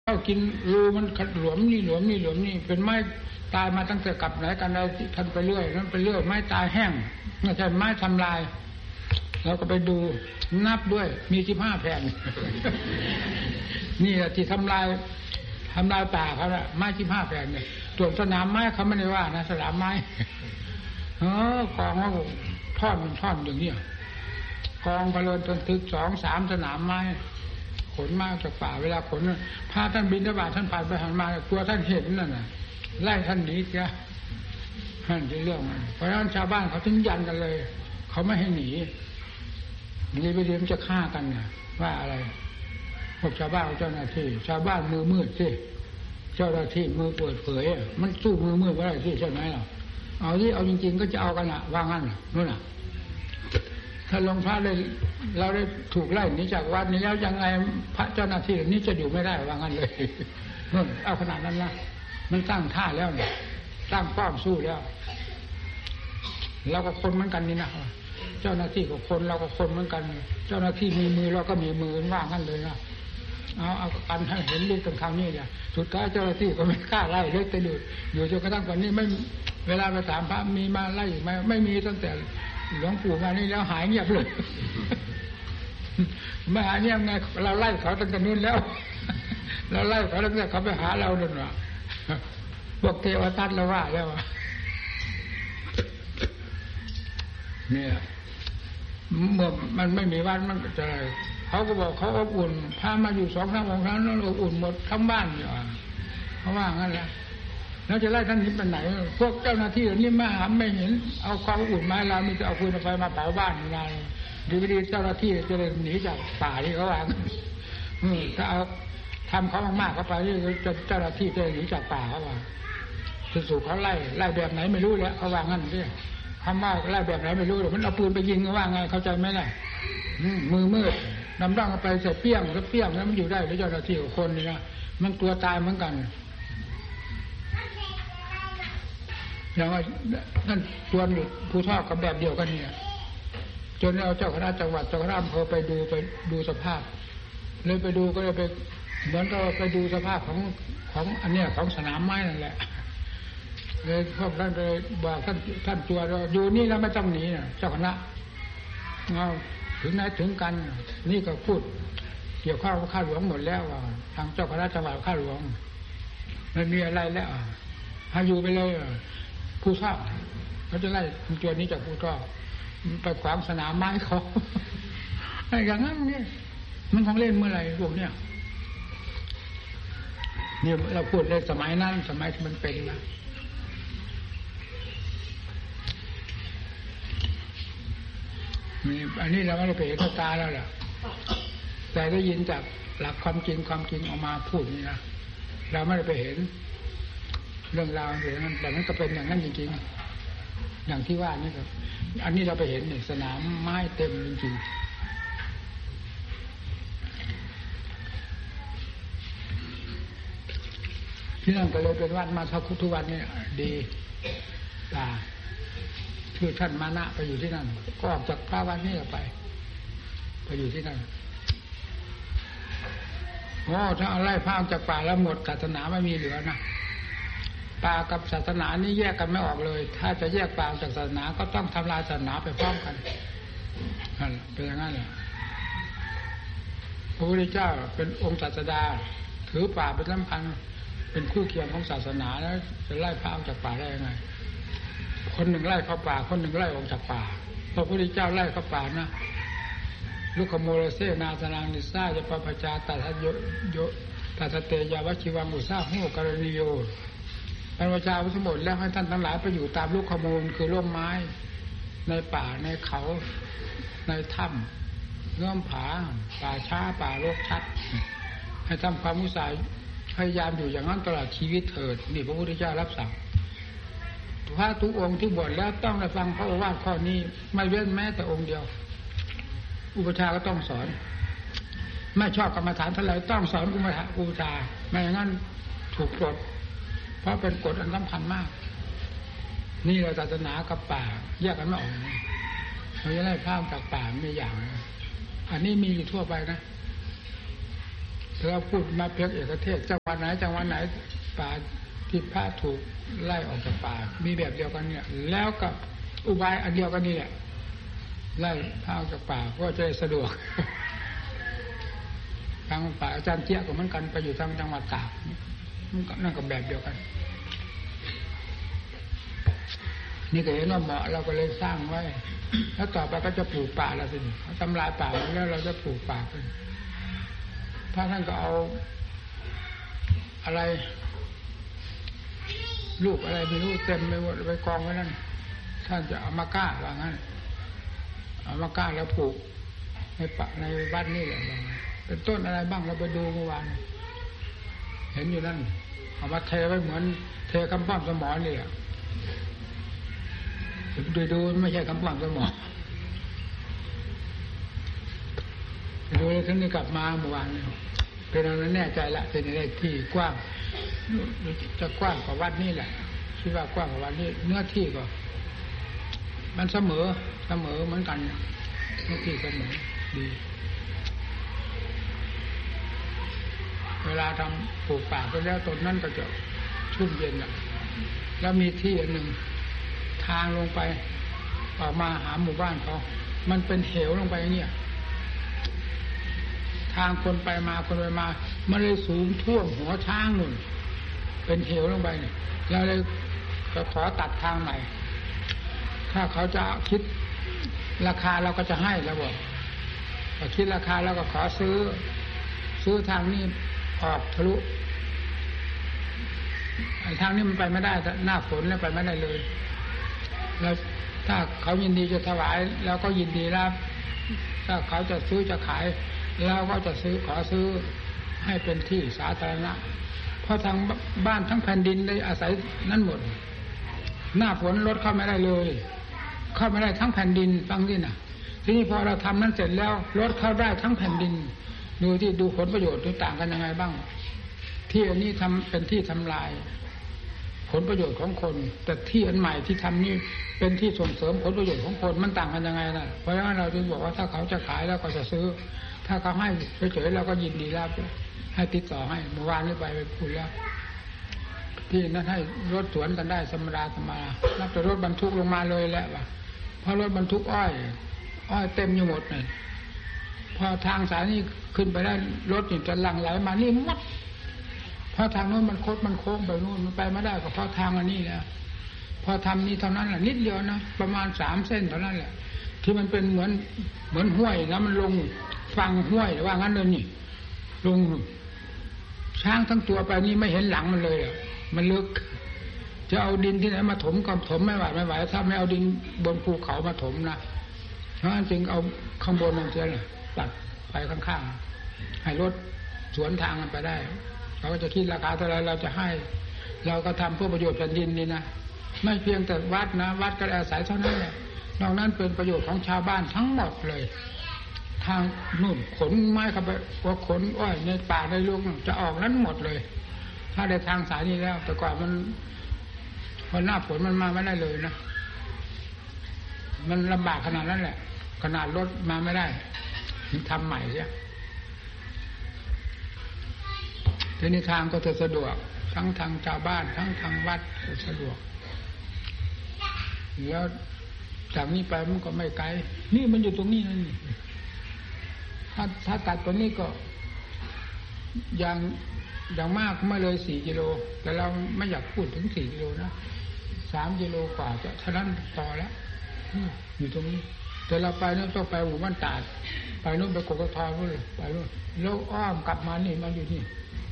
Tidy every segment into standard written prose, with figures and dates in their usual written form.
ากินรูมันหลวมนี่หลวมนี่หลวมนี่เป็นไม้ตายมาตั้งแต่กลับไหนกันได้ท่านไปเรื่อยนั้นไปเรื่อยไม้ตายแห้งไม่ใช่ไม้ทำลายเราก็ไปดูนับด้วยมี15 แผ่นนี่แหละที่ทำลายป่าเขาละไม้15 แผ่นเนี่ยส่วนสนามไม้เขาไม่ได้ว่านะสนามไม้กองว่าท่อนอย่างนี้กองไปเลยจนถึง2-3 สนามไม้ขนมาจากป่าเวลาขนพาท่านบิณฑบาตท่านผ่านไปผ่านมาตัวท่านเห็นนั่นน่ะไล่ท่านหนีแกนั่นเป็นเรื่องมันเพราะฉะนั้นชาวบ้านเขาถึงยันกันเลยเขาไม่ให้หนีไปเรียนจะฆ่ากันน่ะว่าอะไรพวกชาวบ้านเจ้าหน้าที่ชาวบ้านมือมืดสิเจ้าหน้าที่มือเปิดเผยมันสู้มือมืดไม่ได้สิใช่ไหมเราเอาที่เอาจริงๆก็จะเอากันอะว่างั้นนู่นน่ะถ้าลงพระได้เราได้ถูกไล่หนีจากวัดนี้แล้วยังไงพระเจ้าหน้าที่นี้จะอยู่ไม่ได้ว่างั้นเลยนู่นเอาขนาดนั้นนะมันตั้งท่าแล้วเนี่ยตั้งป้อมสู้แล้วเราก็คนเหมือนกันนี่นะเจ้าหน้าที่กับคนเราก็คนเหมือนกันเจ้าหน้าที่มีมือเราก็มีมือว่างั้นเลยนะเอากันให้เห็นลูกตรงทางนี้เนี่ยสุดท้ายเจ้าหน้าที่ก็ไม่กล้าไล่เล็กแต่อยู่จนกระทั่งวันนี้ไม่เวลาไปถามพระมีมาไล่ไหมไม่มีตั้งแต่หลวงปู่มานี่แล้วหายเงียบเลยไม่หายเงียบไงเราไล่เขาตั้งแต่นู้นแล้วเราไล่เขาตั้งแต่เขาไปหาเราเลยนะพวกเทวทัตเราว่าแล้วเนี่ยเมื่อมันไม่มีวัดมันจะเขาก็บอกเขาอบอุ่นพามาอยู่2-3 องค์นั้นอบอุ่นหมดทั้งบ้านอยู่เขาว่างั้นแหละแล้วจะไล่ท่านนี้ไปไหนพวกเจ้าหน้าที่นี่มาหาไม่เห็นเอาความอุ่นมาเรามีแต่เอาปืนไฟมาเผาบ้านเราดีๆเจ้าหน้าที่จะเลยหนีจากป่าที่เขาว่าถ้าเอาทำเขามากๆเข้าไปนี่เจ้าหน้าที่จะหนีจากป่าเขาว่าสู่เขาไล่แบบไหนไม่รู้แล้วเขาว่างั้นที่คำว่าไล่แบบไหนไม่รู้เลยมันเอาปืนไปยิงว่าไงเข้าใจไหมล่ะมือมืดนำร่างเข้าไปใส่เปี้ยงแล้วมันอยู่ได้หรือเจ้าหน้าที่กับคนนี่นะมันกลัวตายเหมือนกันอย่างว่านั่นชวนผู้ทอดกับแบบเดียวกันเนี่ยจนเอาเจ้าคณะจังหวัดเจ้าคณะอำเภอไปดูสภาพเลยไปดูก็เลยไปเหมือนเราไปดูสภาพของอันเนี้ยของสนามไม้นั่นแหละเลยพวกท่านเลยบอกท่านตัวเราอยู่นี่แล้วไม่ต้องหนีนะเจ้าคณะเอาถึงไหนถึงกันนี่ก็พูดเกี่ยวข้าวข้าหลวงหมดแล้วทางเจ้าคณะจังหวัดข้าหลวงไม่มีอะไรแล้วให้อยู่ไปเลยผู้ทอดเขาจะไล่ตัวนี้จากผู้ทอดไปขวางสนามไม้เขาไอ้อย่างนั้นนี่มันของเล่นเมื่อไหร่พวกเนี้ยนี่เราพูดในสมัยนั้นสมัยที่มันเป็นนะอันนี้เราไม่ได้ไปเห็นตาแล้วแหละแต่ได้ยินจากหลักความจริงออกมาพูดนี่นะเราไม่ได้ไปเห็นเรื่องราวอย่างนั้นแต่มันก็เป็นอย่างนั้นจริงๆอย่างที่ว่านี่ครับอันนี้เราไปเห็นเนี่ยสนามไม้เต็มจริงๆที่นั่นก็เลยเป็นวัดมาทุกวันนี่ดีคือท่านมานะไปอยู่ที่นั่นก็ออกจากพระวัดนี่ไปอยู่ที่นั่นถ้าเอาไล่พระจากป่าแล้วหมดศาสนาไม่มีเหลือนะป่ากับศาสนานี่แยกกันไม่ออกเลยถ้าจะแยกป่าจากศาสนาก็ต้องทำลายศาสนาไปพร้อมกันนั่นเป็นอย่างนั้นแหละพระพุทธเจ้าเป็นองค์ศาสดาถือป่าเป็นสำคัญเป็นคู่เคียงของศาสนาแล้วจะไล่พระออกจากป่าได้ยังไงคนหนึ่งไล่เข้าป่าคนหนึ่งไล่ออกจากป่าพระพุทธเจ้าไล่เข้าป่านะลูกขโมยเสนาสนังนิสาจะปปจาตัทโยตัทเตยาวชิวังอุสาโหกรณิโยบรรพชาทั้งหมดแล้วให้ท่านทั้งหลายไปอยู่ตามลูกขโมยคือร่มไม้ในป่าในเขาในถ้ำเงื่อมผาป่าช้าป่ารกชัดให้ทำความมุสาพยายามอยู่อย่างนั้นตลอดชีวิตเถิดนี่พระพุทธเจ้ารับสั่งพระทุกองค์ที่บวชแล้วต้องได้ฟังพระโอวาทข้อนี้ไม่เว้นแม้แต่องค์เดียวอุปชาก็ต้องสอนไม่ชอบกรรมฐานเท่าไหร่ต้องสอนอุปชาไม่อย่างนั้นถูกปลดเพราะเป็นกฎอันสำคัญมากนี่เราศาสนากับป่าแยกกันไม่ออกเราจะไล่พระจากป่าไม่อย่างอันนี้มีอยู่ทั่วไปนะเราพูดมาเพียงเอกเทศจังหวัดไหนป่าที่พระถูกไล่ออกจากป่ามีแบบเดียวกันเนี่ยแล้วกับอุบายอันเดียวกันนี่แหละไล่พระออกจากป่าก็จะได้สะดวกทางป่าอาจารย์เจี๊ยบก็เหมือนกันไปอยู่ทางจังหวัดตากนั่นก็แบบเดียวกันนี่ก็เห็นว่าเหมาะเราก็เลยสร้างไว้แล้วต่อไปก็จะปลูกป่าแล้วสิทำลายป่าแล้วเราจะปลูกป่าขึ้นถ้าท่านก็เอาอะไรลูกอะไรไม่รู้เต็มไปหมดไปกองไว้นั่นท่านจะเอามาก้าว่างั้นเอามาก้าแล้วปลูกในป่าในบ้านนี่แหละเป็นต้นอะไรบ้างเราไปดูเมื่อวานเห็นอยู่นั่นเอามาเทไว้เหมือนเทกำปั้มสมอนี่แหละดูไม่ใช่กำปั้มสมอดูแล้วถึงได้กลับมาเมื่อวานนี่เป็นอะไรแน่ใจละเป็นอะไรที่กว้างจะกว้างกว่าวัดนี่แหละคิดว่ากว้างกว่าวัดนี่เนื้อที่ก็มันเสมอเหมือนกันเนื้อที่เสมอดีเวลาทำปลูกป่าไปแล้วต้นนั้นก็จะชุ่มเย็นแล้วมีที่อันหนึ่งทางลงไปออกมาหาหมู่บ้านเขามันเป็นเหวลงไปอย่างเงี้ยทางคนไปมามันเลยสูงท่วมหัวช้างนู่นเป็นเหวลงไปเนี่ยเราเลยก็ขอตัดทางใหม่ถ้าเขาจะคิดราคาเราก็จะให้แล้วบอกพอคิดราคาแล้วก็ขอซื้อทางนี้ออกทะลุทางนี้มันไปไม่ได้หน้าฝนแล้วไปไม่ได้เลยแล้วถ้าเขายินดีจะถวายเราก็ยินดีรับถ้าเขาจะซื้อจะขายเราก็จะขอซื้อให้เป็นที่สาธารณะเพราะทางบ้านทั้งแผ่นดินได้อาศัยนั่นหมดหน้าฝนรถเข้าไม่ได้เลยเข้าไม่ได้ทั้งแผ่นดินฟังดิน่ะทีนี้พอเราทำนั้นเสร็จแล้วรถเข้าได้ทั้งแผ่นดินดูผลประโยชน์ต่างกันยังไงบ้างที่อันนี้ทำเป็นที่ทำลายผลประโยชน์ของคนแต่ที่อันใหม่ที่ทำนี่เป็นที่ส่งเสริมผลประโยชน์ของคนมันต่างกันยังไงนะเพราะฉะนั้นเราจึงบอกว่าถ้าเขาจะขายแล้วก็จะซื้อถ้าเขาให้เฉยๆเราก็ยินดีรับให้ติดต่อให้เมื่อวานนี้ไปพูดแล้วที่นั้นให้รถสวนกันได้ธรรมดารับแต่รถบรรทุกลงมาเลยแหละว่ะเพราะรถบรรทุกอ้อยเต็มอยู่หมดเลยพอทางสายนี้ขึ้นไปได้รถจะหลั่งไหลมานี่หมดเพราะทางโน้นมันโค้งไปโน้นมันไปไม่ได้ก็เพราะทางอันนี้แหละพอทำนี้เท่านั้นแหละนิดเดียวนะประมาณ3 เส้นเท่านั้นแหละที่มันเป็นเหมือนห้วยแล้วมันลงฟังห้วยว่างั้นเลยนี่ลงช้างทั้งตัวไปนี่ไม่เห็นหลังมันเลยอ่ะมันลึกจะเอาดินที่ไหนมาถมก็ถมไม่ไหวถ้าไม่เอาดินบนภูเขามาถมนะเพราะฉะนั้นจึงเอาข้างบนนั่นเสียเลยตัดไปข้างๆให้รถสวนทางมันไปได้เขาก็จะคิดราคาเท่าไรเราจะให้เราก็ทำเพื่อประโยชน์แผ่นดินนี่นะไม่เพียงแต่วัดนะวัดก็อาศัยเท่านั้นแหละนอกนั้นเป็นประโยชน์ของชาวบ้านทั้งหมดเลยทางนู่นขนไม้เข้าไปว่าขนอ้อยในป่าในลูกจะออกนั้นหมดเลยถ้าได้ทางสายนี้แล้วแต่ก่อนมันหน้าฝนมันมาไม่ได้เลยนะมันลำบากขนาดนั้นแหละขนาดรถมาไม่ได้ทำใหม่ใช่ทีนี้ทางก็จะสะดวกทั้งทางชาวบ้านทั้งทางวัดสะดวกแล้วจากนี้ไปมันก็ไม่ไกลนี่มันอยู่ตรงนี้นั่นถ้าตัดตัวนี้ก็อย่างมากไม่เลย4 กิโลแต่เราไม่อยากพูดถึง4 กิโลนะ3 กิโลกว่าจะเท่านั้นพอแล้วอยู่ตรงนี้แต่เราไปนู่นต้องไปหมู่บ้านตาดไปนู่นไปกกทนู่นเลยไปนู่นแล้วอ้อมกลับมานี่มาอยู่นี่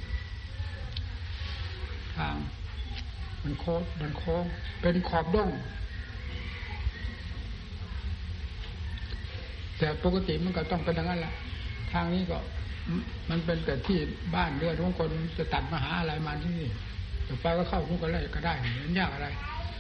ทางมันโค้งเป็นขอบด้งแต่ปกติมันก็ต้องเป็นอย่างนั้นแหละทางนี้ก็มันเป็นแต่ที่บ้านเรือนของคนจะตัดมาหาอะไรมาที่นี่จะไปก็เข้าคุกกันเลยก็ได้ไม่ยากอะไร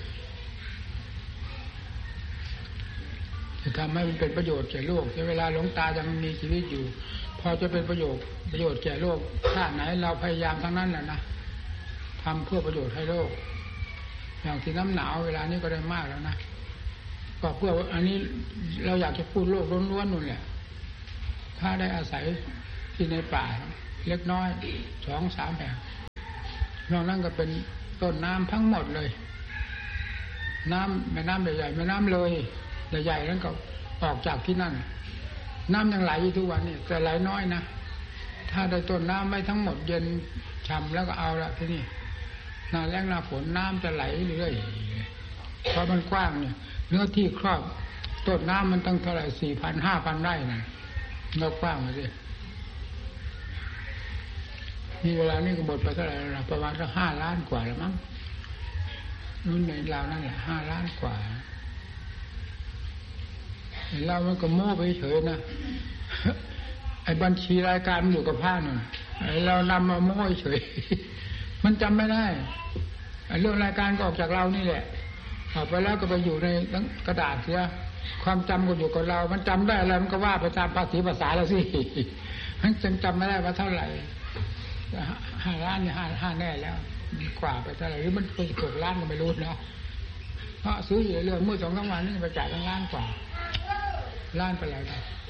จะทำให้มันเป็นประโยชน์แก่โลกในเวลาหลวงตายังมีชีวิตอยู่พอจะเป็นประโยชน์แก่โลกชาติไหนเราพยายามทั้งนั้นแหละนะทำเพื่อประโยชน์ให้โลกอย่างที่น้ำหนาวเวลานี้ก็ได้มากแล้วนะก็เพื่ออันนี้เราอยากจะพูดโลกล้วนๆนู่นแหละถ้าได้อาศัยที่ในป่าเล็กน้อย 2-3 แห่งนอกนั้นก็เป็นต้นน้ำทั้งหมดเลยน้ำแม่น้ำใหญ่ๆแม่น้ำเลยใหญ่ๆนั้นก็ออกจากที่นั่นน้ำยังไหลอยู่ทุกวันนี่แต่ไหลน้อยนะถ้าได้ต้นน้ำไม่ทั้งหมดเย็นฉ่ำแล้วก็เอาละที่นี่หน้าแล้งหน้าฝนน้ำจะไหลเรื่อยเพราะมันกว้างเนี่ยเนื้อที่ครอบต้นน้ำมันตั้งเท่าไหร่ 4,000 5,000 ไร่นะเนื้อกว้างเลยสินี่เวลานี่ก็หมดไปเท่าไหร่ละประมาณสัก5 ล้านกว่าแล้วมั้งนู่นในเรานั่นแหละ5 ล้านกว่าเรามันก็โม้ไปเฉยนะไอ้บัญชีรายการมันอยู่กับผ้าน่ะไอ้เรานำมาโม้เฉยมันจำไม่ได้ไอ้เรื่องรายการก็ออกจากเรานี่แหละออกไปแล้วก็ไปอยู่ในกระดาษเสียความจำก็อยู่กับเรามันจำได้อะไรมันก็ว่าไปตามภาษีภาษาแล้วสิมันจำไม่ได้ว่าเท่าไหร่5 ล้านเนี่ย5แน่แล้วกว่าไปเท่าไหร่หรือมันไป6 ล้านก็ไม่รู้เนาะเพราะซื้ออยู่เรื่องเมื่อ2-3 วันนี่ไปจ่ายตั้งล้านกว่าล้านไปแล้ว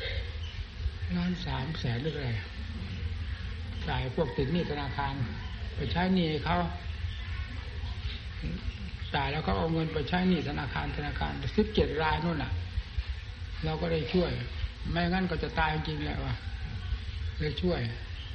1,300,000หรืออะไรจ่ายพวกติดหนี้ธนาคารไปใช้หนี้เขาจ่ายแล้วเขาเอาเงินไปใช้หนี้ธนาคาร17 รายนู่นน่ะเราก็ได้ช่วยไม่งั้นก็จะตายจริงๆแหละว่ะเลยช่วย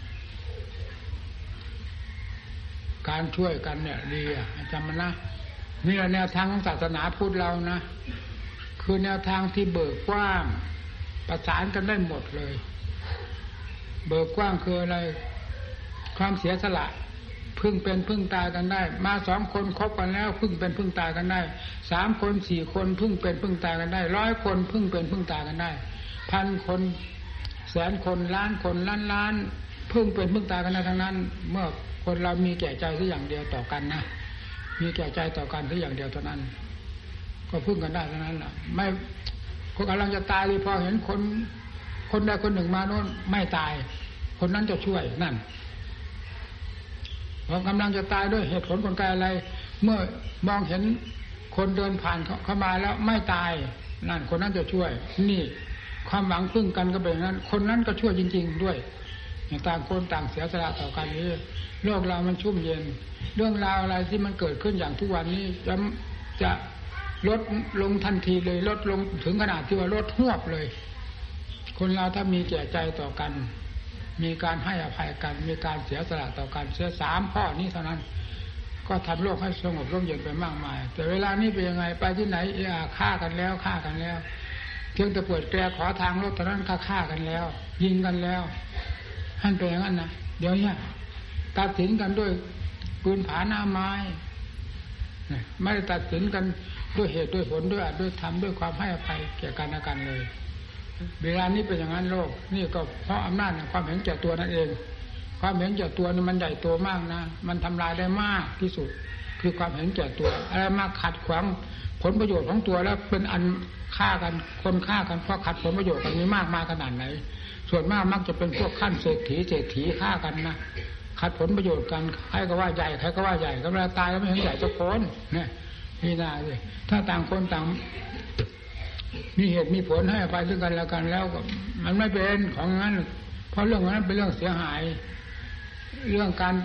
การช่วยกันเนี่ยดีอ่ะจำมันนะนี่แหละแนวทางของศาสนาพุทธเรานะคือแนวทางที่เบิกกว้างประสานกันได้หมดเลยเบิกกว้างคืออะไรความเสียสละพึ่งเป็นพึ่งตายกันได้มา2 คนคบกันแล้วพึ่งเป็นพึ่งตายกันได้3 คน 4 คนพึ่งเป็นพึ่งตายกันได้100 คนพึ่งเป็นพึ่งตายกันได้1,000 คน100,000 คนล้านคนล้านพึ่งเป็นพึ่งตายกันได้ทั้งนั้นเมื่อคนเรามีแก่ใจสักอย่างเดียวต่อกันนะมีแก่ใจต่อกันสักอย่างเดียวเท่านั้นก็พึ่งกันได้เท่านั้นแหละไม่คนกำลังจะตายเลยพอเห็นคนใดคนหนึ่งมาโน่นไม่ตายคนนั้นจะช่วยนั่นพอกำลังจะตายด้วยเหตุผลกลไกอะไรเมื่อมองเห็นคนเดินผ่านเข้ามาแล้วไม่ตายนั่นคนนั้นจะช่วยนี่ความหวังพึ่งกันก็เป็นอย่างนั้นคนนั้นก็ช่วยจริงๆด้วยต่างคนต่างเสียสละต่อกันนี้โลกเรามันชุ่มเย็นเรื่องราวอะไรที่มันเกิดขึ้นอย่างทุกวันนี้จะลดลงทันทีเลยลดลงถึงขนาดที่ว่าลดหวบเลยคนเราถ้ามีแก่ใจต่อกันมีการให้อภัยกันมีการเสียสละต่อกันเสีย3 ข้อนี้เท่านั้นก็ทำโลกให้สงบร่มเย็นไปมากมายแต่เวลานี้เป็นยังไงไปที่ไหนฆ่ากันแล้วเพียงแต่เปิดแกขอทางรถตอนนั้นก็ฆ่ากันแล้วยิงกันแล้วท่านเป็นอย่างนั้นนะเดี๋ยวนี้ตัดสินกันด้วยปืนผาหน้าไม้ไม่ได้ตัดสินกันด้วยเหตุด้วยผลด้วยธรรมด้วยความให้อภัยแก่กันและกันเลยเวลานี้เป็นอย่างนั้นโลกนี่ก็เพราะอำนาจแห่งความเห็นแก่ตัวนั่นเองความเห็นแก่ตัวนี่มันใหญ่โตมากนะมันทำลายได้มากที่สุดคือความเห็นแก่ตัวอะไรมาขัดขวางผลประโยชน์ของตัวแล้วเป็นอันฆ่ากันคนฆ่ากันเพราะขัดผลประโยชน์กันนี้มากมายขนาดไหนส่วนมากมักจะเป็นพวกขั้นเศรษฐีฆ่ากันนะขัดผลประโยชน์กันใครก็ว่าใหญ่ใครก็ว่าใหญ่ก็เวลาตายแล้วไม่เห็นใหญ่สักคนเนี่ยนี่น่าเลยถ้าต่างคนต่างมีเหตุมีผลให้อภัยซึ่งกันและกันแล้วก็มันไม่เป็นของนั้นเพราะเรื่องนั้นเป็นเรื่องเสียหายเรื่องการ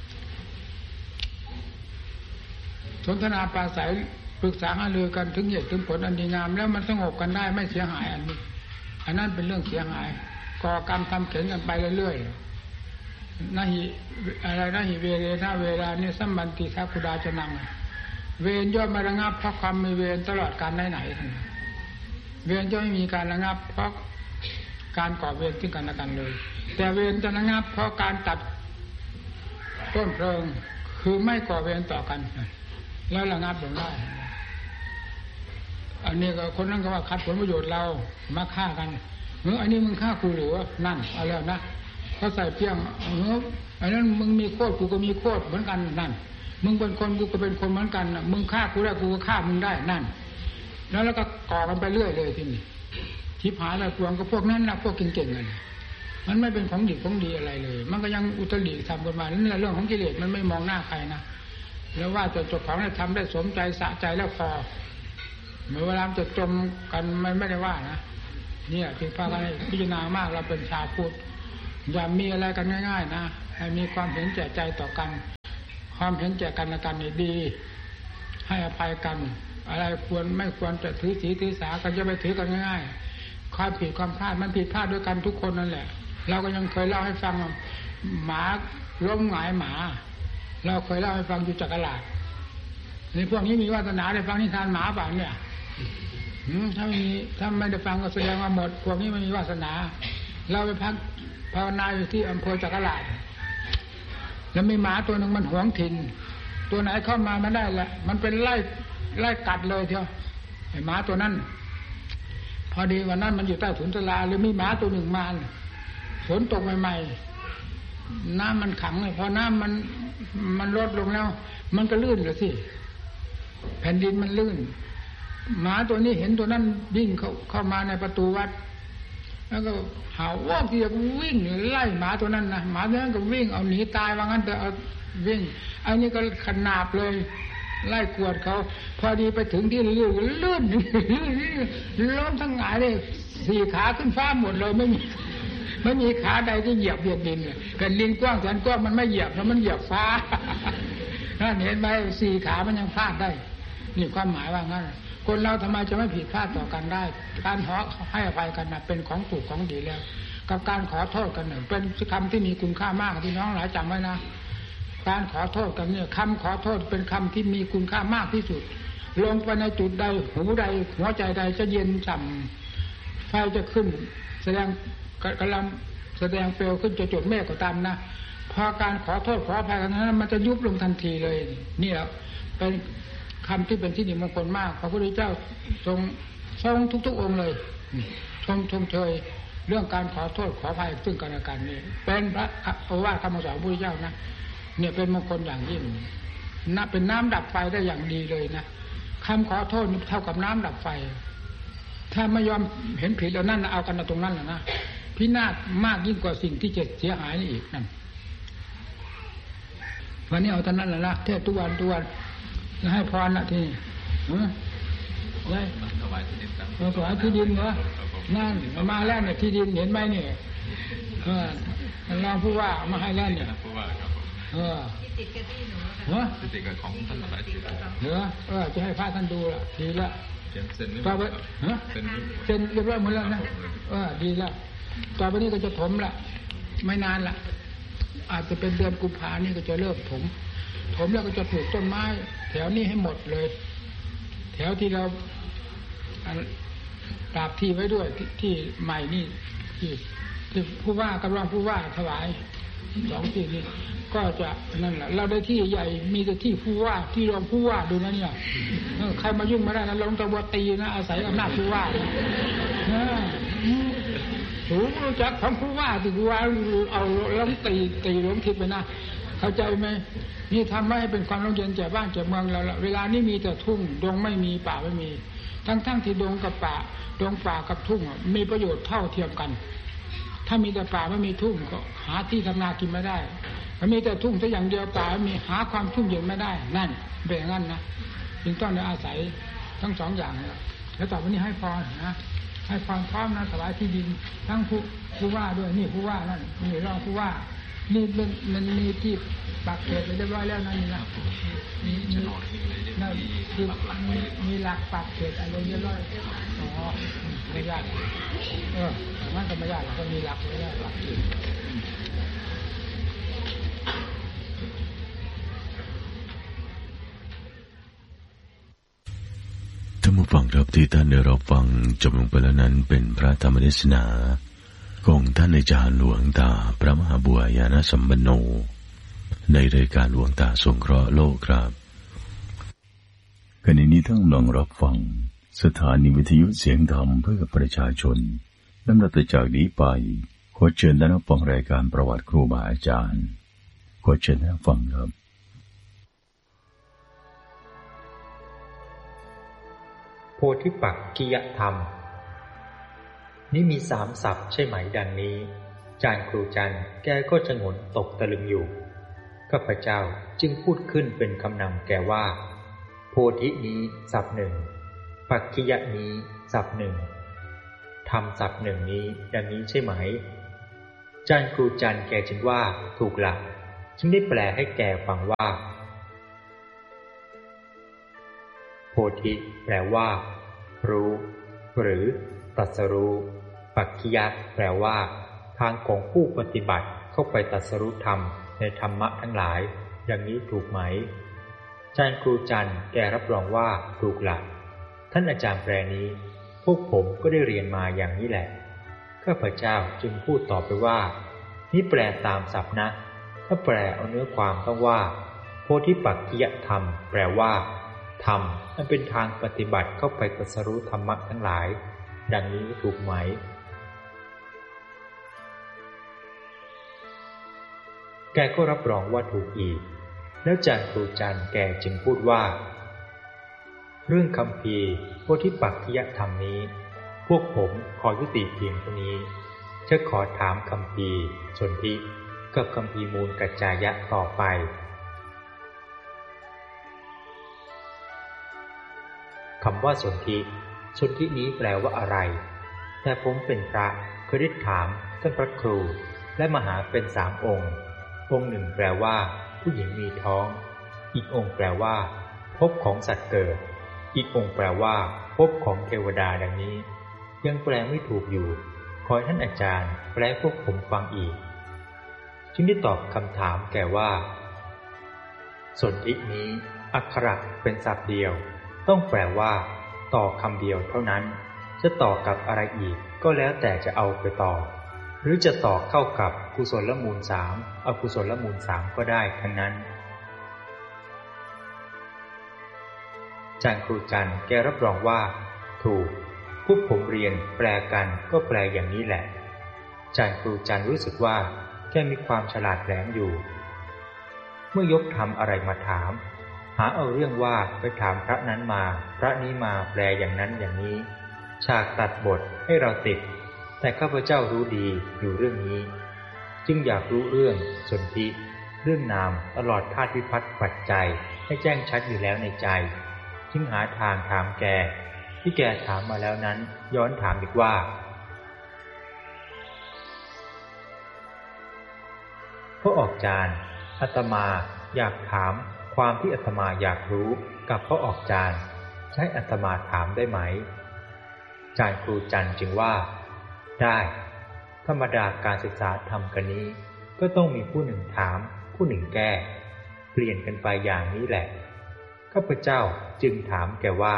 สนทนาปราศัยปรึกษาหารือกันถึงเหตุถึงผลอันดีงามแล้วมันสงบกันได้ไม่เสียหายอันนั้นเป็นเรื่องเสียหายก่อกรรมทำเข็นกันไปเรื่อยๆนาหิอะไรนาหิเวเรนาเวลานี่สัมบันติทัพพุดาจะนังเวรย่อมมาระงับเพราะความมีเวรตลอดการไหนเวรจะไม่มีการระงับเพราะการก่อเวรซึ่งกันและกันเลยแต่เวรจะระงับเพราะการตัดต้นเพลิงคือไม่ก่อเวรต่อกันแล้วระงับลงได้อันนี้ก็คนนั้นก็ว่าขัดผลประโยชน์เรามาฆ่ากันอันนี้มึงฆ่ากูหรือนั่นเอาแล้วนะเขาใส่เพียงอันนั้นมึงมีโคตรกูก็มีโคตรเหมือนกันนั่นมึงเป็นคนกูก็เป็นคนเหมือนกันมึงฆ่ากูได้กูก็ฆ่ามึงได้นั่นแล้วก็ก่อกันไปเรื่อยเลยทีนี้ทิพหายแล้วพวงก็พวกนั้นนะพวกเก่งๆกันมันไม่เป็นของดีของดีอะไรเลยมันก็ยังอุตริทำกันมานี่เรื่องของกิเลสมันไม่มองหน้าใครนะแล้วว่าจะจบของได้ทำได้สมใจสะใจแล้วพอเมื่อเวลาจะจมกันมันไม่ได้ว่านะเนี่ยจึงพากันพิจารณามากเราเป็นชาวพุทธอย่ามีอะไรกันง่ายๆนะให้มีความเห็นแก่ใจต่อกันความเห็นแก่กันและกันนี่ดีให้อภัยกันอะไรควรไม่ควรจะถือศีลถือสากันจะไปถือกันง่ายๆความผิดความพลาดมันผิดพลาดด้วยกันทุกคนนั่นแหละเราก็ยังเคยเล่าให้ฟังหมาล้มหงายหมาเราเคยเล่าให้ฟังอยู่จักรลาดนี่พวกนี้มีวาสนาได้ฟังนิทานหมาป่านเนี่ยถ้าไม่ได้ฟังก็แสดงว่าหมดพวกนี้ไม่มีวาสนาเราไปพักภาวนาอยู่ที่อำเภอจักรลาดแล้วมีหมาตัวหนึ่งมันหวงถิ่นตัวไหนเข้ามาไม่ได้ละมันเป็นไล่กัดเลยเชียวไอ้หมาตัวนั้นพอดีวันนั้นมันอยู่ใต้ถุนศาลาเลยมีหมาตัวหนึ่งมาฝนตกใหม่ๆน้ำมันขังเลยพอน้ำมันลดลงแล้วมันก็ลื่นเลยสิแผ่นดินมันลื่นหมาตัวนี้เห็นตัวนั้นวิ่งเข้ามาในประตูวัดแล้วก็เห่าว่าที่จะวิ่งไล่หมาตัวนั้นนะหมาตัวนั้นก็วิ่งเอาหนีตายว่างั้นแต่เอาวิ่งอันนี้ก็ขนาบเลยไล่กวดเขาพอดีไปถึงที่ลื่นล้มทั้งหงายเลย4 ขาขึ้นฟ้าหมดเลยไม่มีขาใดที่เหยียบดินเลยแผ่นดินกว้างแสนกว้างมันไม่เหยียบแล้วมันเหยียบฟ้านั่นเห็นไหม4 ขามันยังพลาดได้นี่ความหมายว่างั้นคนเราทำไมจะไม่ผิดพลาดต่อกันได้การขอให้อภัยกันนะเป็นของถูกของดีแล้วกับการขอโทษกันหนึ่งเป็นคำที่มีคุณค่ามากที่น้องหลายจำไว้นะการขอโทษกันเนี่ยคำขอโทษเป็นคำที่มีคุณค่ามากที่สุดลงไปในจุดใดหูใดหัวใจใดจะเย็นฉ่ำไฟจะขึ้นแสดงกำลังแสดงเปลวขึ้นจะจุดเมฆก็ตามนะพอการขอโทษขออภัยกันนั้นมันจะยุบลงทันทีเลยนี่แหละเป็นคำที่เป็นที่ดีมงคลมากพระพุทธเจ้าทรงทุกๆองค์เลยชมเชยเรื่องการขอโทษขออภัยซึ่งกันและกันนี่เป็นพระโอวาทคำสอนพระพุทธเจ้านะเนี่ยเป็นมงคลอย่างยิ่งนะเป็นน้ำดับไฟได้อย่างดีเลยนะคำขอโทษเท่ากับน้ำดับไฟถ้าไม่ยอมเห็นผิดแล้วนั่นเอากันตรงนั้นแหละนะพินาศมากยิ่งกว่าสิ่งที่จะเสียหายนี่อีกนั่นวันนี้เอาแต่นั้นแหละนะเทศทุกวันจะให้พรนะที่ได้ถวายที่ดินเหรอนั่นมาแล้วเนี่ยที่ดินเห็นไหมเนี่ยรองผู้ว่ามาให้แล้วเนี่ยที่ติดกับที่หนูที่ติดกับของท่านสายจิตจะให้พระท่านดูละดีละเซ็นเรียบร้อยหมดแล้วนะดีละต่อไปนี้ก็จะถมละไม่นานละอาจจะเป็นเดือนกุมภาพันธ์นี่ก็จะเริ่มถมแล้วก็จะปลูกต้นไม้แถวนี้ให้หมดเลยแถวที่เราปราบที่ไว้ด้วยที่ใหม่นี่ที่ผู้ว่ากำลังผู้ว่าถวาย2 ที่นี่ก็จะนั่นแหละเราได้ที่ใหญ่มีแต่ที่ผู้ว่าที่รองผู้ว่าดูนะเนี่ยใครมายุ่งไม่ได้นะลงตะวันตีนะอาศัยอำนาจผู้ว่าถูกรู้จักคำผู้ว่าที่ผู้ว่าเอาล้มตีล้มทิพย์ไปนะเข้าใจไหมนี่ทำให้เป็นความร่มเย็นแก่บ้านแก่เมืองเราเวลานี้มีแต่ทุ่งดงไม่มีป่าไม่มีทั้งที่ดงกับป่าดงป่ากับทุ่งมีประโยชน์เท่าเทียมกันถ้ามีแต่ป่าไม่มีทุ่งก็หาที่ทำนากินไม่ได้ถ้ามีแต่ทุ่งแต่อย่างเดียวป่าไม่มีหาความชุ่มเย็นไม่ได้นั่นเป็นอย่างนั้นนะจึงต้องได้อาศัยทั้ง2 อย่างแล้วต่อไปนี้ให้พรนะให้พรพร้อมนะถวายที่ดินทั้งผู้ว่าด้วยนี่ผู้ว่านั่นนี่รองผู้ว่านี่มันมีที่ปักเขตเรียบร้อยแล้วนั่นนี่นะนั่นคือมีหลักปักเขตอะไรเรียบร้อยไม่ยากงั้นก็ไม่ยากก็มีหลักไม่ยากหลักท่านผู้ฟังครับที่ท่านได้รับฟังจบลงไปแล้วนั้นเป็นพระธรรมเทศนาของท่านอาจารย์หลวงตาพระมหาบัวยานสัมปันโนในรายการหลวงตาสงเคราะห์โลกครับขณะนี้ท่านกำลังรับฟังสถานีวิทยุเสียงธรรมเพื่อประชาชนลำดับจากนี้ไปขอเชิญท่านรับฟังรายการประวัติครูบาอาจารย์ขอเชิญท่านฟังครับโพธิปักขิยธรรมนี่มี3 ศัพท์ใช่ไหมดังนี้จารย์ครูจันทร์แกก็ฉงนตกตะลึงอยู่ข้าพเจ้าจึงพูดขึ้นเป็นคำนำแกว่าโพธินี้ศัพท์หนึ่งปักขิยนี้ศัพท์หนึ่งธรรมศัพท์หนึ่งนี้ดังนี้ใช่ไหมจารย์ครูจันทร์แกจึงว่าถูกหลักจึงได้แปลให้แกฟังว่าโพธิแปลว่ารู้หรือตรัสรู้ปักขิยะแปลว่าทางของผู้ปฏิบัติเข้าไปตรัสรู้ธรรมในธรรมะทั้งหลายอย่างนี้ถูกไหมอาจารย์ครูจันทร์แกรับรองว่าถูกหลักท่านอาจารย์แปลนี้พวกผมก็ได้เรียนมาอย่างนี้แหละข้าพเจ้าจึงพูดต่อไปว่านี่แปลตามศัพท์นะถ้าแปลเอาเนื้อความต้องว่าโพธิปักขิยธรรมแปลว่าธรรมอันเป็นทางปฏิบัติเข้าไปตรัสรู้ธรรมะทั้งหลายดังนี้ถูกไหมแกก็รับรองว่าถูกอีกแล้วอาจารย์ครูจันทร์แกจึงพูดว่าเรื่องคัมภีร์โพธิปักขิยธรรมนี้พวกผมขอยุติเพียงเท่านี้จะขอถามคัมภีร์สนธิกับคัมภีร์มูลกัจจายะต่อไปคำว่าสนธินี้แปลว่าอะไรแต่ผมเป็นพระเคยได้ถามท่านพระครูและมหาเป็น3 องค์หนึ่งแปลว่าผู้หญิงมีท้องอีกองค์แปลว่าภพของสัตว์เกิดอีกองค์แปลว่าภพของเทวดาดังนี้ยังแปลไม่ถูกอยู่ขอให้ท่านอาจารย์แปลพวกผมฟังอีกจึงได้ตอบคำถามแก่ว่าสนธินี้อักขระเป็นศัพท์เดียวต้องแปลว่าต่อคำเดียวเท่านั้นจะต่อกับอะไรอีกก็แล้วแต่จะเอาไปต่อหรือจะต่อเข้ากับกุศลมูล3อกุศลมูล3ก็ได้ทั้งนั้นอาจารย์ครูจันทร์แกรับรองว่าถูกพวกผมเรียนแปลกันก็แปลอย่างนี้แหละอาจารย์ครูจันทร์รู้สึกว่าแกมีความฉลาดแหลมอยู่เมื่อยกธรรมอะไรมาถามหาเอาเรื่องว่าไปถามพระนั้นมาพระนี้มาแปลอย่างนั้นอย่างนี้ฉากตัดบทให้เราติดแต่ข้าพเจ้ารู้ดีอยู่เรื่องนี้จึงอยากรู้เรื่องสนธิเรื่องนามตลอดธาตุวิภัตติปัจจัยให้แจ้งชัดอยู่แล้วในใจจึงหาทางถามแกที่แกถามมาแล้วนั้นย้อนถามอีกว่าพ่อออกจานอาตมาอยากถามความที่อาตมาอยากรู้กับพ่อออกจานใช้อาตมาถามได้ไหมอาจารย์ครูจันทร์จึงว่าได้ธรรมดาการศึกษาธรรมกันนี้ก็ต้องมีผู้หนึ่งถามผู้หนึ่งแก้เปลี่ยนกันไปอย่างนี้แหละข้าพเจ้าจึงถามแกว่า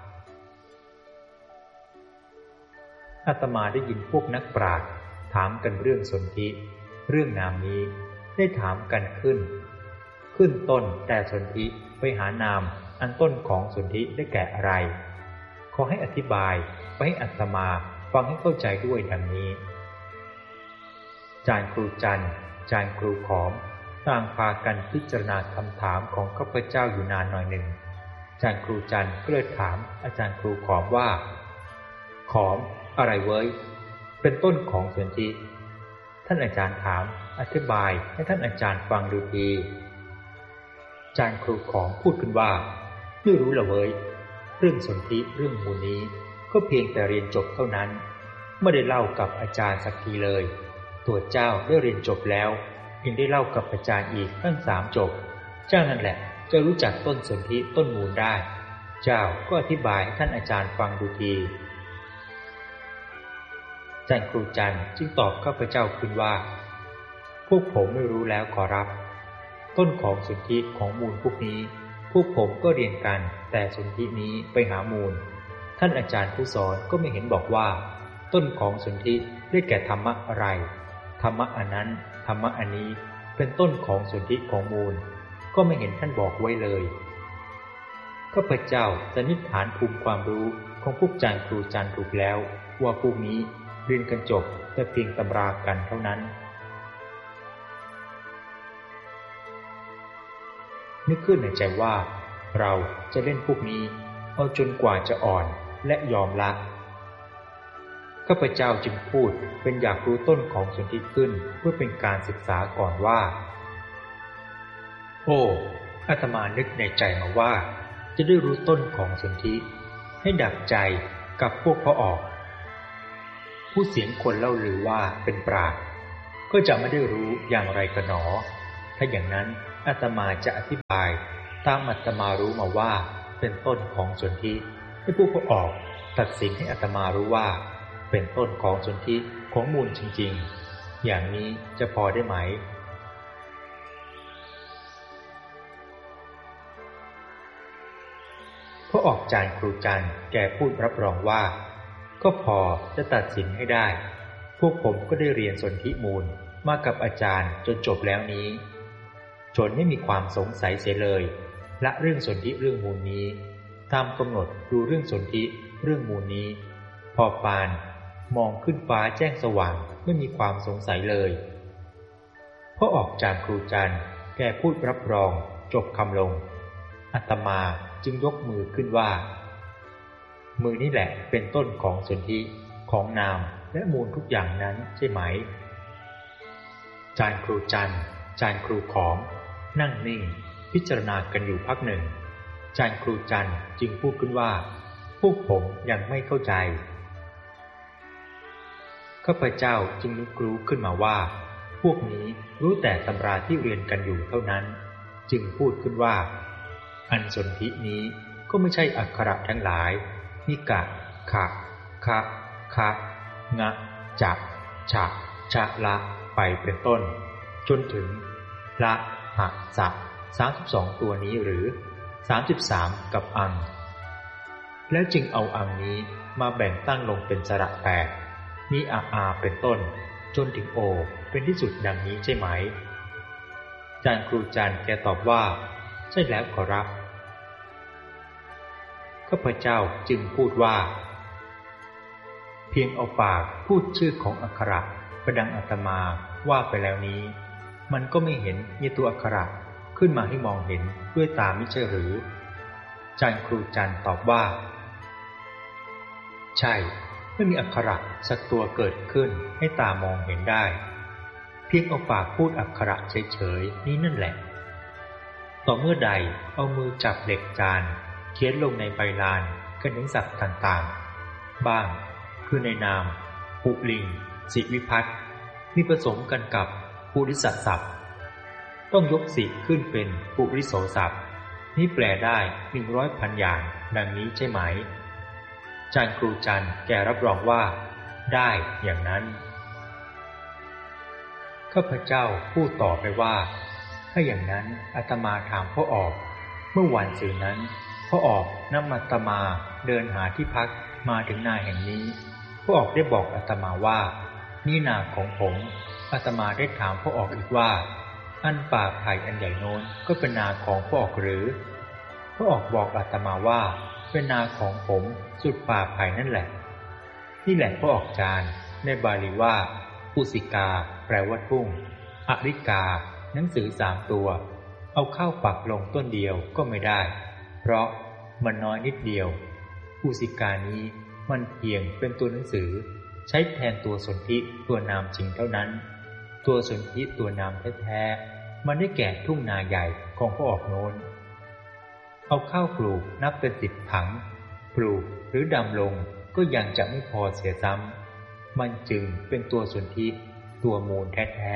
อาตมาได้ยินพวกนักปราชญ์ถามกันเรื่องสนธิเรื่องนามนี้ได้ถามกันขึ้นต้นแต่สนธิไปหานามอันต้นของสนธิได้แก่อะไรขอให้อธิบายไปให้อาตมาฟังให้เข้าใจด้วยดังนี้อาจารย์ครูจันทร์อาจารย์ครูขอมต่างพากันพิจารณาคำถามของข้าพเจ้าอยู่นานหน่อยหนึ่งอาจารย์ครูจันทร์ก็เลยถามอาจารย์ครูขอมว่าขอมอะไรเว้ยเป็นต้นของสนธิท่านอาจารย์ถามอธิบายให้ท่านอาจารย์ฟังดูทีอาจารย์ครูขอมพูดขึ้นว่าไม่รู้ละเว้ยเรื่องสนธิเรื่องมูลนี้ก็เพียงแต่เรียนจบเท่านั้นไม่ได้เล่ากับอาจารย์สักทีเลยตัวเจ้าได้เรียนจบแล้วยังได้เล่ากับอาจารย์อีกตั้ง3 จบเจ้านั่นแหละจะรู้จักต้นสนธิต้นมูลได้เจ้าก็อธิบายให้ท่านอาจารย์ฟังดูทีอาจารย์ครูจันทร์จึงตอบข้าพเจ้าขึ้นว่าพวกผมไม่รู้แล้วขอรับต้นของสนธิของมูลพวกนี้พวกผมก็เรียนกันแต่สนธินี้ไปหามูลท่านอาจารย์ผู้สอนก็ไม่เห็นบอกว่าต้นของสนธิได้แก่ธรรมะอะไรธรรมะอันนั้นธรรมะอันนี้เป็นต้นของสนธิของมูลก็ไม่เห็นท่านบอกไว้เลยข้าพเจ้าสันนิษฐานภูมิความรู้ของพวกอาจารย์ครูจันทร์ถูกแล้วว่าพวกนี้เรียนกันจบแต่เพียงตำรากันเท่านั้นนึกขึ้นในใจว่าเราจะเล่นพวกนี้เอาจนกว่าจะอ่อนและยอมละข้าพเจ้าจึงพูดเป็นอยากรู้ต้นของสนธิขึ้นเพื่อเป็นการศึกษาก่อนว่าโอ้อาตมานึกในใจมาว่าจะได้รู้ต้นของสนธิให้ดักใจกับพวกพ่อออกผู้เสียงคนเล่าลือว่าเป็นปราชญ์ก็จะไม่ได้รู้อย่างไรกันหนอถ้าอย่างนั้นอาตมาจะอธิบายตามอาตมารู้มาว่าเป็นต้นของสนธิให้ผู้พออกตัดสินให้อาตมารู้ว่าเป็นต้นของสนธิของมูลจริงๆอย่างนี้จะพอได้ไหมพอออกจานครูจันแกพูดรับรองว่าก็พอจะตัดสินให้ได้พวกผมก็ได้เรียนสนธิมูลมากับอาจารย์จนจบแล้วนี้จนไม่มีความสงสัยเสียเลยละเรื่องสนธิเรื่องมูลนี้ตามกำหนดดูเรื่องสนธิเรื่องมูลนี้พอปานมองขึ้นฟ้าแจ้งสว่างไม่มีความสงสัยเลยพอออกจากครูจันแกพูดรับรองจบคำลงอาตมาจึงยกมือขึ้นว่ามือนี่แหละเป็นต้นของสนธิของนามและมูลทุกอย่างนั้นใช่ไหมจานครูจันจานครูขอมนั่งนิ่งพิจารณากันอยู่พักหนึ่งจานครูจันจึงพูดขึ้นว่าพวกผมยังไม่เข้าใจข้าพเจ้าจึงนึกรู้ขึ้นมาว่าพวกนี้รู้แต่ตำราที่เรียนกันอยู่เท่านั้นจึงพูดขึ้นว่าอันสนธินี้ก็ไม่ใช่อักขระทั้งหลายนิกะขะคะคะงะจะฉะชะละไปเป็นต้นจนถึงละหะสะ32ตัวนี้หรือ33กับอังแล้วจึงเอาอังนี้มาแบ่งตั้งลงเป็นสระ8มีอาเป็นต้นจนถึงโอเป็นที่สุดดังนี้ใช่ไหมจารย์ครูจันแกตอบว่าใช่แล้วขอรับข้าพเจ้าจึงพูดว่าเพียงเอาปากพูดชื่อของอักขระประดังอาตมาว่าไปแล้วนี้มันก็ไม่เห็นมีตัวอักขระขึ้นมาให้มองเห็นด้วยตาไม่ใช่หรือจารย์ครูจันตอบว่าใช่ไม่มีอักขระสักตัวเกิดขึ้นให้ตามองเห็นได้เพียงเอาปากพูดอักขระเฉยๆนี้นั่นแหละต่อเมื่อใดเอามือจับเหล็กจานเขียนลงในใบลานกันถึงศัพท์ต่างๆบ้างคือในนามปุลิงสิวิพัฒน์มีผสมกันกับปุริสศัพท์ต้องยกสิขึ้นเป็นปุริโสศัพท์นี้แปลได้100,000อย่างดังนี้ใช่ไหมจารย์ครูจันแกรับรองว่าได้อย่างนั้นข้าพเจ้าพูดต่อไปว่าถ้าอย่างนั้นอาตมาถามพ่อออกเมื่อวันสื่อนั้นพ่อออกนำอาตมาเดินหาที่พักมาถึงนาแห่งนี้พ่อออกได้บอกอาตมาว่านี่นาของผมอาตมาได้ถามพ่อออกอีกว่าอันป่าไผ่อันใหญ่โน้นก็เป็นนาของพ่อออกหรือพ่อออกบอกอาตมาว่าเป็นนาของผมสุดป่าไผ่นั่นแหละนี่แหละพ่อออกจานในบาลีว่าปุสิกาแปลว่าทุ่งอริกาหนังสือ3ตัวเอาเข้าปักลงต้นเดียวก็ไม่ได้เพราะมันน้อยนิดเดียวปุสิกานี้มันเพียงเป็นตัวหนังสือใช้แทนตัวสนธิตัวนามจริงเท่านั้นตัวสนธิตัวนามแท้ๆมันได้แก่ทุ่งนาใหญ่ของพ่อออกโน้นเอาเข้าปลูกนับเป็น10 ถังปลูกหรือดำลงก็ยังจะไม่พอเสียซ้ำมันจึงเป็นตัวสนธิตัวมูลแท้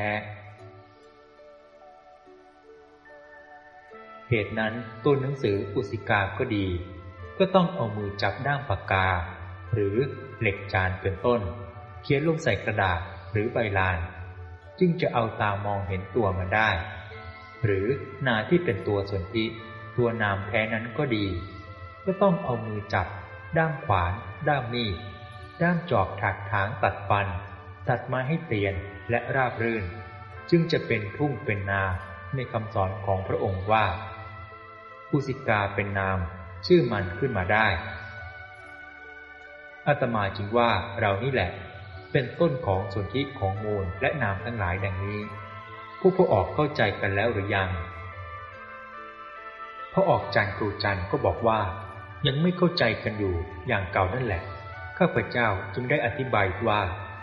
ๆเหตุนั้นตัวหนังสือปุสิกาก็ดีก็ต้องเอามือจับด้ามปากกาหรือเหล็กจานเป็นต้นเขียนลงใส่กระดาษหรือใบลานจึงจะเอาตามองเห็นตัวมันได้หรือนาที่เป็นตัวสนธิตัวนามแท้นั้นก็ดีก็ต้องเอามือจับด้ามขวานด้ามมีดด้ามจอบถากถางตัดฟันตัดไม้ให้เตียนและราบรื่นจึงจะเป็นทุ่งเป็นนาในคำสอนของพระองค์ว่าปุสิกาเป็นนามชื่อมันขึ้นมาได้อาตมาจึงว่าเรานี่แหละเป็นต้นของสนธิของมูลและนามทั้งหลายดังนี้ผู้ออกเข้าใจกันแล้วหรือยังพ่อออกจารย์ครูจันก็บอกว่ายังไม่เข้าใจกันอยู่อย่างเก่านั่นแหละข้าพเจ้าจึงได้อธิบายว่า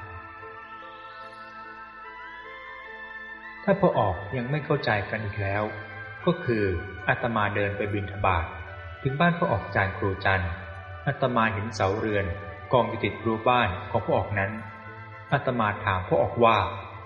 ถ้าพ่อออกยังไม่เข้าใจกันอีกแล้วก็คืออาตมาเดินไปบิณฑบาตถึงบ้านพ่อออกจารย์ครูจันอาตมาเห็นเสาเรือนกองอยู่ติดรั้วบ้านของพ่อออกนั้นอาตมาถามพ่อออกว่า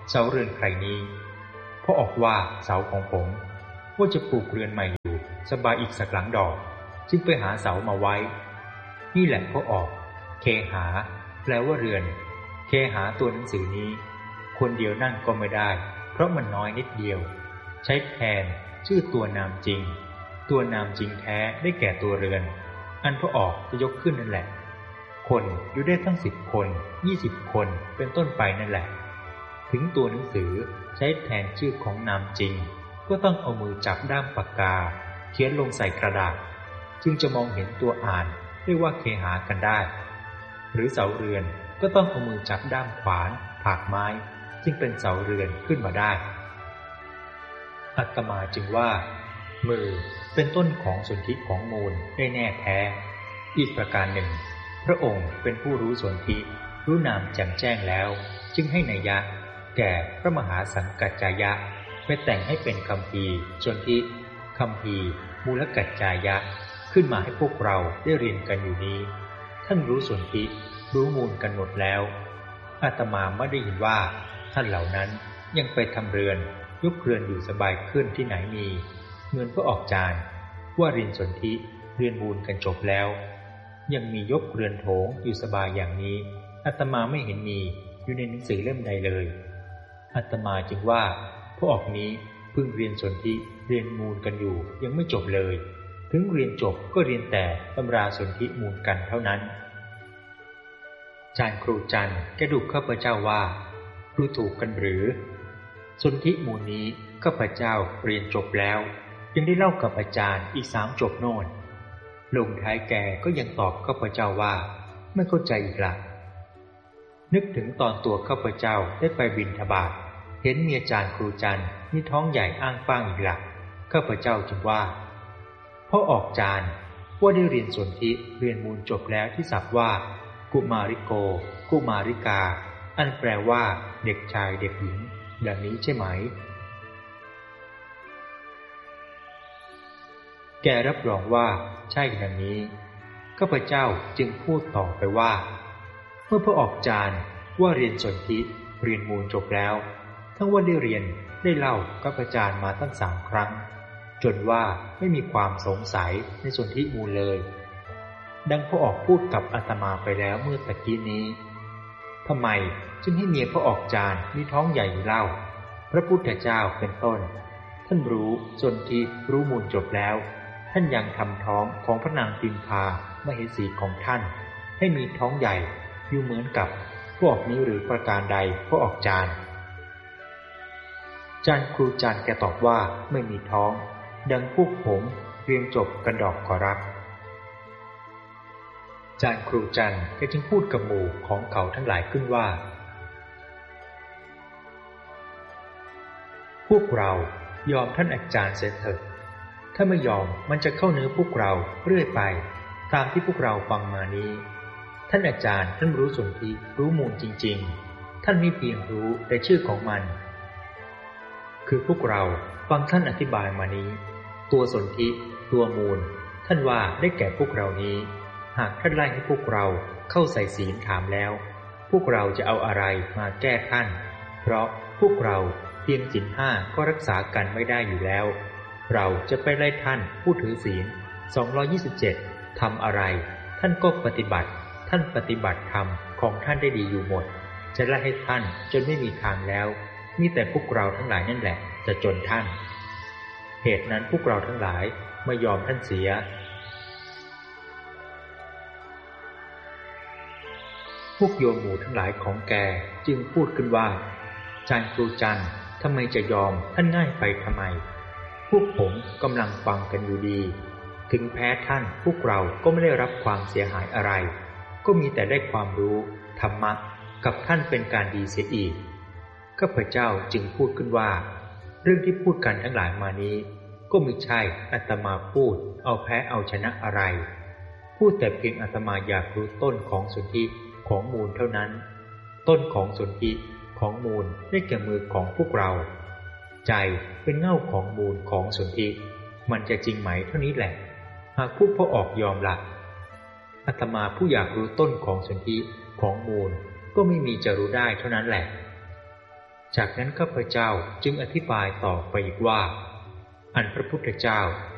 เสาเรือนใครนี้พ่อออกว่าเสาของผมว่าจะปลูกเรือนใหม่อยู่สบายอีกสักหลังดอกจึงไปหาเสามาไว้นี่แหละพ่อออกเคหาแปลว่าเรือนเคหาตัวหนังสือนี้คนเดียวนั่งก็ไม่ได้เพราะมันน้อยนิดเดียวใช้แทนชื่อตัวนามจริงตัวนามจริงแท้ได้แก่ตัวเรือนอันพ่อออกจะยกขึ้นนั่นแหละคนอยู่ได้ทั้ง10 คน20 คนเป็นต้นไปนั่นแหละถึงตัวหนังสือใช้แทนชื่อของนามจริงก็ต้องเอามือจับด้ามปากกาเขียนลงใส่กระดาษจึงจะมองเห็นตัวอ่านได้ว่าเคหากันได้หรือเสาเรือนก็ต้องเอามือจับด้ามขวานถากไม้จึงเป็นเสาเรือนขึ้นมาได้อาตมาจึงว่ามือเป็นต้นของสนธิของมูลได้แน่แท้อีกประการหนึ่งพระองค์เป็นผู้รู้สนธิรู้นามแจ่มแจ้งแล้วจึงให้นัยยะแก่พระมหาสังกัจจายะไปแต่งให้เป็นคัมภีร์สนธิคัมภีร์มูลกัจจายะขึ้นมาให้พวกเราได้เรียนกันอยู่นี้ท่านรู้สนธิรู้มูลกันหมดแล้วอาตมาไม่ได้ยินว่าท่านเหล่านั้นยังไปทำเรือนยกเรือนอยู่สบายขึ้นที่ไหนมีเงินก็ออกจานว่าเรียนสนธิเรียนมูลกันจบแล้วยังมียกเรือนโถงอยู่สบายอย่างนี้อาตมาไม่เห็นมีอยู่ในหนังสือเล่มใดเลยอาตมาจึงว่าพวกออกนี้เพิ่งเรียนสนธิเรียนมูลกันอยู่ยังไม่จบเลยถึงเรียนจบก็เรียนแต่ตำราสนธิมูลกันเท่านั้นอาจารย์ครูจันทร์แกดุข้าพเจ้าว่าดูถูกกันหรือสนธิมูลนี้ข้าพเจ้าเรียนจบแล้วยังได้เล่ากับอาจารย์อีก3 จบโน่นลงท้ายแกก็ยังตอบข้าพเจ้าว่าไม่เข้าใจอีกละนึกถึงตอนตัวข้าพเจ้าได้ไปบิณฑบาตเห็นมีอาจารย์ครูจันทร์มีท้องใหญ่อ้างป้างอีกละข้าพเจ้าจึงว่าพ่อออกจานว่าได้เรียนสนธิเรียนมูลจบแล้วที่ศัพท์ว่ากุมาริโกกุมาริกาอันแปลว่าเด็กชายเด็กหญิงดังนี้ใช่ไหมแกรับรองว่าใช่ดังนี้ข้าพเจ้าจึงพูดต่อไปว่าเมื่อพ่อออกจานว่าเรียนสนธิเรียนมูลจบแล้วทั้งว่าได้เรียนได้เล่ากับอาจารย์มาตั้ง3 ครั้งจนว่าไม่มีความสงสัยในสนธิมูลเลยดังพ่อออกพูดกับอาตมาไปแล้วเมื่อตะกี้นี้ทำไมจึงให้เมียพ่อออกจานมีท้องใหญ่เล่าพระพุทธเจ้าเป็นต้นท่านรู้สนธิรู้มูลจบแล้วท่านยังทำท้องของพระนางพิมพามเหสีของท่านให้มีท้องใหญ่อยู่เหมือนกับพวกนี้หรือประการใดพ่อออกจานอาจารย์ครูจันทร์แกตอบว่าไม่มีท้องดังพวกผมเรียนจบกันดอกขอรับอาจารย์ครูจันทร์แกจึงพูดกับหมู่ของเขาทั้งหลายขึ้นว่าพวกเรายอมท่านอาจารย์เสียเถิดถ้าไม่ยอมมันจะเข้าเนื้อพวกเราเรื่อยไปตามที่พวกเราฟังมานี้ท่านอาจารย์ท่านรู้สนธิรู้มูลจริงๆท่านไม่เพียงรู้แต่ชื่อของมันคือพวกเราฟังท่านอธิบายมานี้ตัวสนธิตัวมูลท่านว่าได้แก่พวกเรานี้หากท่านไล่ให้พวกเราเข้าใส่ศีลถามแล้วพวกเราจะเอาอะไรมาแก้ท่านเพราะพวกเราเพียงศีล 5ก็รักษากันไม่ได้อยู่แล้วเราจะไปไล่ท่านผู้ถือศีล227ทำอะไรท่านก็ปฏิบัติท่านปฏิบัติธรรมของท่านได้ดีอยู่หมดจะไล่ให้ท่านจนไม่มีทางแล้วมีแต่พวกเราทั้งหลายนั่นแหละจะจนท่านเหตุนั้นพวกเราทั้งหลายไม่ยอมท่านเสียพวกโยมหมู่ทั้งหลายของแกจึงพูดขึ้นว่าอาจารย์ครูจันทร์ทำไมจะยอมท่านง่ายไปทำไมพวกผมกำลังฟังกันอยู่ดีถึงแพ้ท่านพวกเราก็ไม่ได้รับความเสียหายอะไรก็มีแต่ได้ความรู้ธรรมะกับท่านเป็นการดีเสียอีกข้าพเจ้าจึงพูดขึ้นว่าเรื่องที่พูดกันทั้งหลายมานี้ก็มิใช่อาตมาพูดเอาแพ้เอาชนะอะไรพูดแต่เพียงอาตมาอยากรู้ต้นของสนธิของมูลเท่านั้นต้นของสนธิของมูลได้แก่มือของพวกเราใจเป็นเง่าของมูลของสนธิมันจะจริงไหมเท่านี้แหละหากผู้พ่อออกยอมละอาตมาผู้อยากรู้ต้นของสนธิของมูลก็ไม่มีจะรู้ได้เท่านั้นแหละจากนั้นข้าพเจ้าจึงอธิบายต่อไปอีกว่าอันพระพุทธเจ้า